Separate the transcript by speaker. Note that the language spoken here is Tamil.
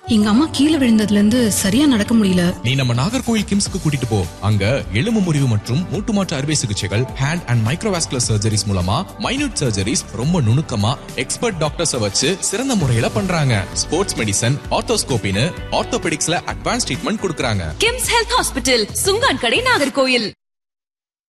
Speaker 1: எங்க அம்மா கீழே விழுந்ததுல இருந்து சரியா நடக்க முடியல.
Speaker 2: நீ நம்ம நாகர்கோவில் கிம்ஸ்க்கு கூட்டிட்டு போ. அங்க எலும்பு முறிவு மற்றும் மூட்டு மாற்று அறுவை சிகிச்சைகள், ஹேண்ட் அண்ட் மைக்ரோவாஸ்குலர் சர்ஜரிஸ் மூலமா மைனூட் சர்ஜரிஸ் ரொம்ப நுணுக்கமா எக்ஸ்பர்ட் டாக்டர்ஸ வச்சு சிறந்த முறையில பண்றாங்க. ஸ்போர்ட்ஸ் மெடிசன், ஆர்த்தோஸ்கோபின்னு ஆர்த்தோபெடிக்ஸ்ல அட்வான்ஸ் ட்ரீட்மெண்ட் கொடுக்கறாங்க.
Speaker 3: கிம்ஸ் ஹெல்த் ஹாஸ்பிடல், சுங்கான் கடை, நாகர்கோவில்.